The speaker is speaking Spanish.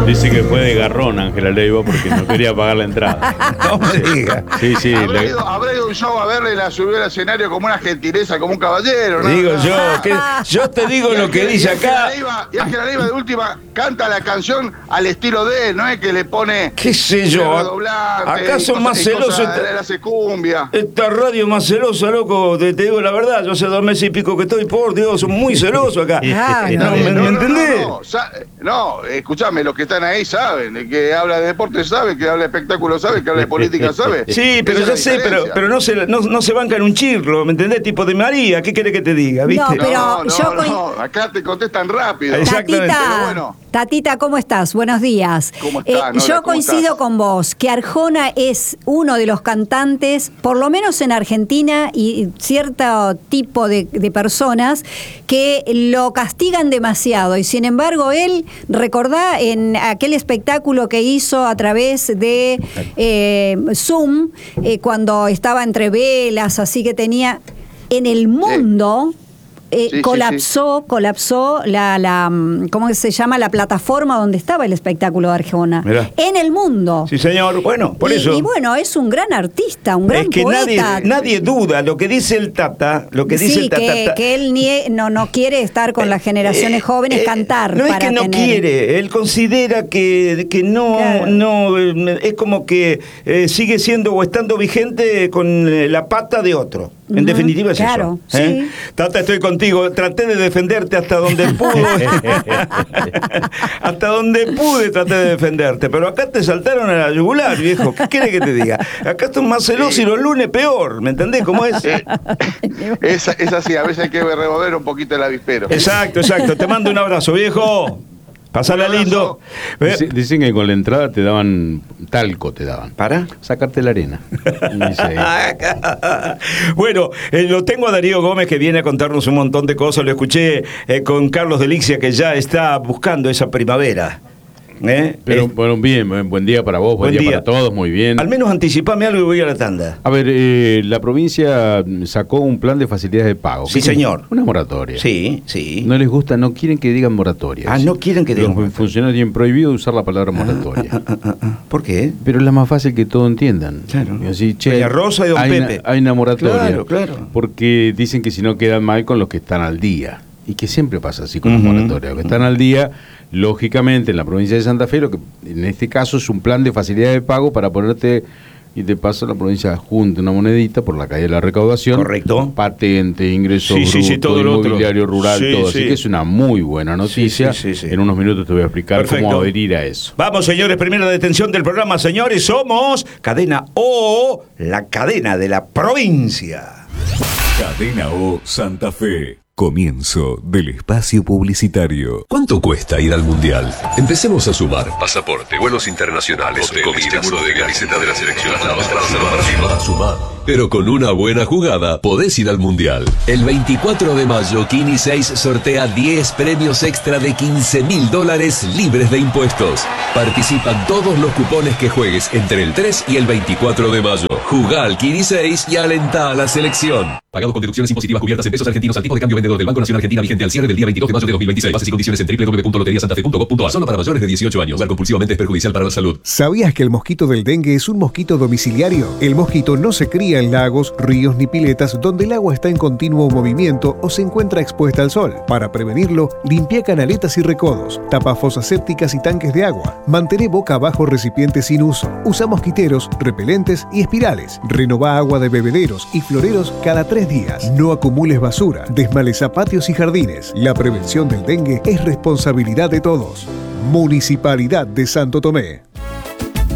Dice que fue de garrón Ángela Leiva porque no quería pagar la entrada. No me diga. Sí. Habrá ido a un show a verla y la subió al escenario como una gentileza, como un caballero, ¿no? Digo yo te digo lo que dice acá. Y Ángela Leiva de última canta la canción al estilo de él, no es que le pone... ¿Qué sé yo? Acá son más celosos. La cumbia. Esta radio es más celosa, loco. Te digo la verdad, yo hace 2 meses y pico que estoy, por Dios, son muy celosos acá. ¿Me entendés? No, escúchame, los que están ahí saben, el que habla de deporte sabe, que habla de espectáculo sabe, que habla de política sabe. Sí, pero yo sé, pero no se banca en un chirlo, ¿me entendés? Tipo de María, ¿qué querés que te diga? ¿Viste? No, pero no, acá te contestan rápido. Exactamente. Tatita, ¿cómo estás? Buenos días. ¿Cómo estás? Yo coincido con vos, que Arjona es uno de los cantantes, por lo menos en Argentina, y cierto tipo de personas que lo castigan demasiado. Y sin embargo, él, recordá en aquel espectáculo que hizo a través de Zoom, cuando estaba entre velas, así que tenía en el mundo... colapsó la ¿cómo se llama? La plataforma donde estaba el espectáculo de Arjona. Mirá. En el mundo. Sí, señor. Bueno, por eso. Y bueno, es un gran artista, un gran poeta. Nadie duda lo que dice el Tata, que él no quiere estar con las generaciones jóvenes, cantar. No es que no quiere, él considera que no, claro. No, es como que sigue siendo o estando vigente con la pata de otro. En definitiva es claro, eso. Sí. Tata, estoy contigo. Traté de defenderte hasta donde pude. Hasta donde pude traté de defenderte. Pero acá te saltaron a la yugular, viejo. ¿Qué quieres que te diga? Acá están más celosos y los lunes peor. ¿Me entendés cómo es? Es así. A veces hay que revolver un poquito el avispero. Exacto. Te mando un abrazo, viejo. Pasala lindo. Dicen que con la entrada te daban talco, ¿para? Sacarte la arena. Bueno, lo tengo a Darío Gómez, que viene a contarnos un montón de cosas. Lo escuché con Carlos Delixia, que ya está buscando esa primavera. Pero bueno, bien, buen día para vos, buen día para todos, muy bien. Al menos anticipame algo y voy a la tanda. A ver, la provincia sacó un plan de facilidades de pago. Sí, señor. Una moratoria. Sí. No les gusta, no quieren que digan moratoria. No quieren que digan. Los funcionarios tienen prohibido usar la palabra moratoria. ¿Por qué? Pero es la más fácil que todo entiendan. Claro. Así, Doña Rosa y don Pepe. Hay una moratoria. Claro. Porque dicen que si no quedan mal con los que están al día. Y que siempre pasa así con las moratorias. Los que están al día, lógicamente, en la provincia de Santa Fe, lo que en este caso es un plan de facilidad de pago para ponerte, y de paso la provincia junta una monedita por la caída de la recaudación. Correcto. Patente, ingreso bruto, todo inmobiliario rural, todo. Sí. Así que es una muy buena noticia. Sí. En unos minutos te voy a explicar cómo adherir a eso. Vamos, señores, primera detención del programa, señores. Somos Cadena O, la cadena de la provincia. Cadena O Santa Fe. Comienzo del espacio publicitario. ¿Cuánto cuesta ir al Mundial? Empecemos a sumar. Pasaporte, vuelos internacionales, hotel, comida, seguro de camiseta de la selección. Sumar. Pero con una buena jugada podés ir al Mundial. El 24 de mayo, Kini 6 sortea 10 premios extra de $15.000 libres de impuestos. Participan todos los cupones que juegues entre el 3 y el 24 de mayo. Jugá al Kini 6 y alentá a la selección. Pagado con deducciones impositivas cubiertas en pesos argentinos al tipo de cambio vendedor del Banco Nacional Argentina vigente al cierre del día 22 de mayo de 2026. Bases y condiciones en www.loteriasantafe.gov.ar. Solo para mayores de 18 años. Jugar compulsivamente es perjudicial para la salud. ¿Sabías que el mosquito del dengue es un mosquito domiciliario? El mosquito no se cría en lagos, ríos ni piletas donde el agua está en continuo movimiento o se encuentra expuesta al sol. Para prevenirlo, limpia canaletas y recodos, tapa fosas sépticas y tanques de agua, mantén boca abajo recipientes sin uso, usa mosquiteros, repelentes y espirales, renová agua de bebederos y floreros cada 3 días. No acumules basura, desmaleza patios y jardines. La prevención del dengue es responsabilidad de todos. Municipalidad de Santo Tomé.